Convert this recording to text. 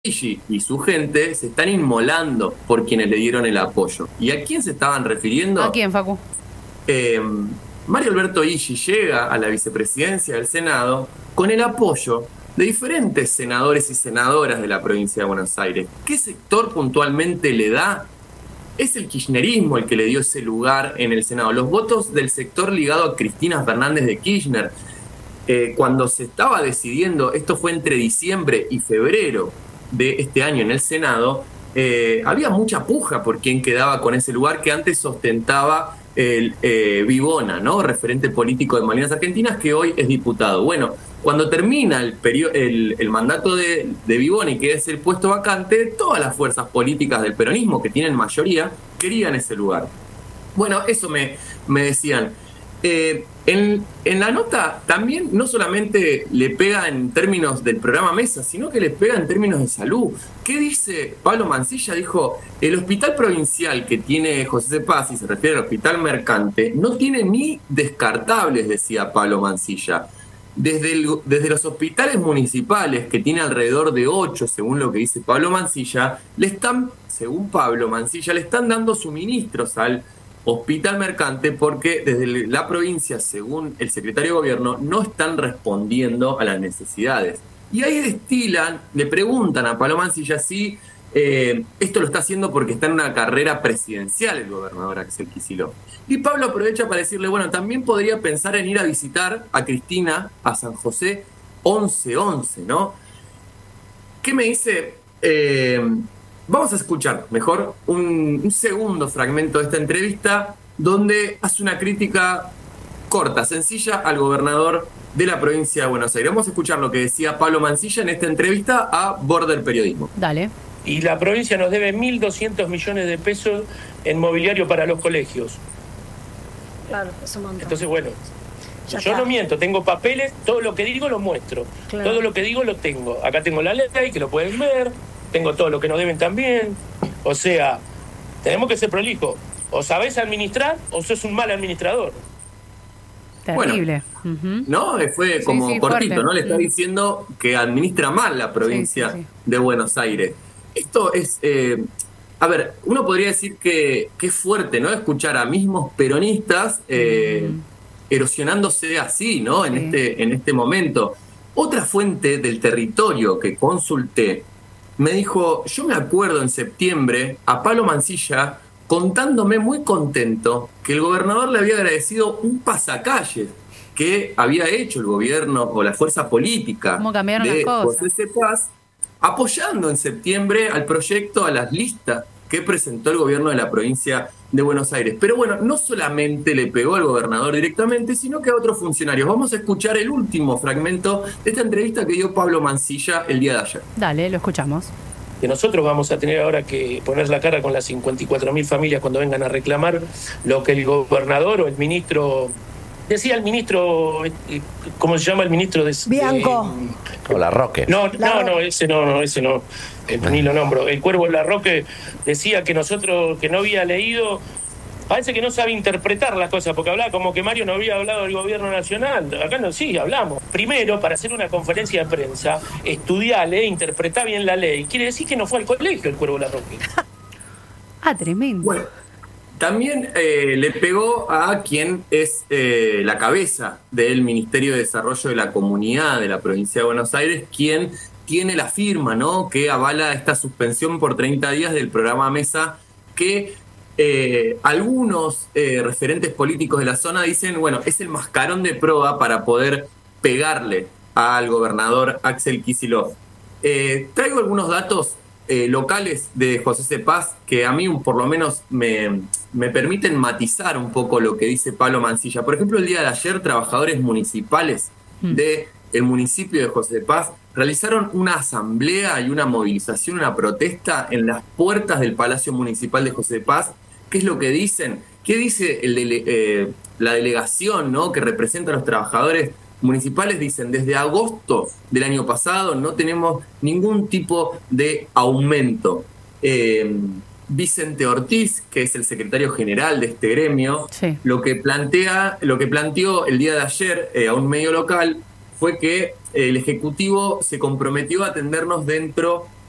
y su gente se están inmolando por quienes le dieron el apoyo. ¿Y a quién se estaban refiriendo? ¿A quién, Facu? Mario Alberto Illi llega a la vicepresidencia del Senado con el apoyo de diferentes senadores y senadoras de la provincia de Buenos Aires. ¿Qué sector puntualmente le da? Es el kirchnerismo el que le dio ese lugar en el Senado. Los votos del sector ligado a Cristina Fernández de Kirchner. Cuando se estaba decidiendo, esto fue entre diciembre y febrero de este año en el Senado, había mucha puja por quién quedaba con ese lugar que antes ostentaba el Vivona, ¿no? Referente político de Malvinas Argentinas, que hoy es diputado. Bueno, cuando termina el mandato de Vivona y queda ese puesto vacante, todas las fuerzas políticas del peronismo, que tienen mayoría, querían ese lugar. Bueno, eso me decían. En la nota también no solamente le pega en términos del programa Mesa, sino que le pega en términos de salud. ¿Qué dice Pablo Mancilla? Dijo, el hospital provincial que tiene José Paz, y se refiere al hospital Mercante, no tiene ni descartables, decía Pablo Mancilla. Desde los hospitales municipales, que tiene alrededor de 8, según lo que dice Pablo Mancilla, según Pablo Mancilla, le están dando suministros al Hospital Mercante porque desde la provincia, según el secretario de Gobierno, no están respondiendo a las necesidades. Y ahí le preguntan a Pablo Mancilla si esto lo está haciendo porque está en una carrera presidencial el gobernador Axel Kicillof. Y Pablo aprovecha para decirle, bueno, también podría pensar en ir a visitar a Cristina a San José 11-11, ¿no? ¿Qué me dice? Vamos a escuchar mejor un segundo fragmento de esta entrevista donde hace una crítica corta, sencilla al gobernador de la provincia de Buenos Aires. Vamos a escuchar lo que decía Pablo Mancilla en esta entrevista a Border Periodismo. Dale. Y la provincia nos debe 1.200 millones de pesos en mobiliario para los colegios. Claro, es un montón. Entonces, bueno, yo no miento, tengo papeles, todo lo que digo lo muestro. Claro. Todo lo que digo lo tengo. Acá tengo la ley, que lo pueden ver. Tengo todo lo que nos deben también. O sea, tenemos que ser prolijos. O sabés administrar o sos un mal administrador. Terrible. Bueno, ¿no? Fue como cortito, fuerte, ¿no? Le está diciendo que administra mal la provincia de Buenos Aires. Esto es... a ver, uno podría decir que es fuerte, ¿no? Escuchar a mismos peronistas erosionándose así, ¿no? En este momento. Otra fuente del territorio que consulté me dijo, yo me acuerdo en septiembre a Pablo Mancilla contándome muy contento que el gobernador le había agradecido un pasacalles que había hecho el gobierno o la fuerza política de José Paz, apoyando en septiembre al proyecto, a las listas que presentó el gobierno de la provincia de Buenos Aires. Pero bueno, no solamente le pegó al gobernador directamente, sino que a otros funcionarios. Vamos a escuchar el último fragmento de esta entrevista que dio Pablo Mancilla el día de ayer. Dale, lo escuchamos. Que nosotros vamos a tener ahora que poner la cara con las 54.000 familias cuando vengan a reclamar lo que el gobernador o el ministro... Decía el ministro, ¿cómo se llama el ministro? Bianco. O Larroque. No, ese no. Ni lo nombro. El Cuervo Larroque decía que nosotros, que no había leído, parece que no sabe interpretar las cosas, porque hablaba como que Mario no había hablado del gobierno nacional. Acá no, sí, hablamos. Primero, para hacer una conferencia de prensa, estudiar, interpretar bien la ley. Quiere decir que no fue al colegio el Cuervo Larroque. Tremendo. Bueno, también le pegó a quien es la cabeza del Ministerio de Desarrollo de la Comunidad de la provincia de Buenos Aires, quien tiene la firma, ¿no?, que avala esta suspensión por 30 días del programa Mesa, que algunos referentes políticos de la zona dicen, bueno, es el mascarón de proa para poder pegarle al gobernador Axel Kicillof. Traigo algunos datos locales de José C. Paz que a mí por lo menos me permiten matizar un poco lo que dice Pablo Mancilla. Por ejemplo, el día de ayer, trabajadores municipales del municipio de José Paz realizaron una asamblea y una movilización, una protesta en las puertas del Palacio Municipal de José Paz. ¿Qué es lo que dicen? ¿Qué dice la delegación, ¿no?, que representa a los trabajadores municipales? Dicen, desde agosto del año pasado no tenemos ningún tipo de aumento. Vicente Ortiz, que es el secretario general de este gremio, lo que planteó el día de ayer a un medio local fue que el Ejecutivo se comprometió a atendernos dentro